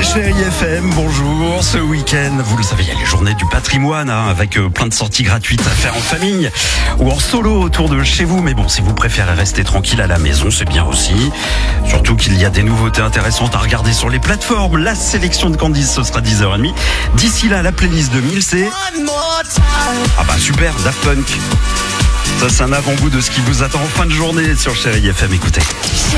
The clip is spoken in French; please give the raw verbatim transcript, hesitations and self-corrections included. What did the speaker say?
Chérie F M, bonjour. Ce week-end, vous le savez, il y a les journées du patrimoine, hein, avec euh, plein de sorties gratuites à faire en famille ou en solo autour de chez vous. Mais bon, si vous préférez rester tranquille à la maison, c'est bien aussi. Surtout qu'il y a des nouveautés intéressantes à regarder sur les plateformes. La sélection de Candice, ce sera dix heures trente. D'ici là, la playlist deux mille, c'est... Ah bah super, Daft Punk. Ça, c'est un avant-goût de ce qui vous attend en fin de journée sur Chérie F M. Écoutez.